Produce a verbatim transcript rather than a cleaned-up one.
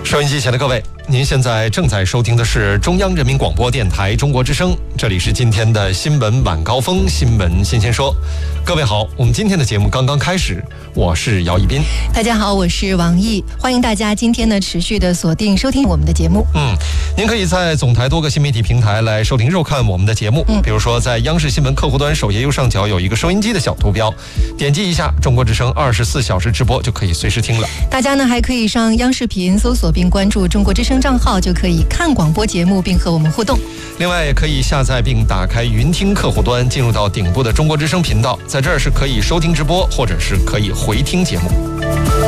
收音机前的各位，您现在正在收听的是中央人民广播电台中国之声，这里是今天的新闻晚高峰，新闻新鲜说。各位好，我们今天的节目刚刚开始，我是姚一斌。 大家好，我是王毅，欢迎大家今天呢持续的锁定收听我们的节目。 嗯，您可以在总台多个新媒体平台来收听肉看我们的节目，嗯，比如说在央视新闻客户端首页右上角有一个收音机的小图标，点击一下中国之声二十四小时直播就可以随时听了。 大家呢还可以上央视频搜索并关注中国之声账号，就可以看广播节目并和我们互动。 另外也可以下载并打开云听客户端，进入到顶部的中国之声频道，在这儿是可以收听直播或者是可以回听节目。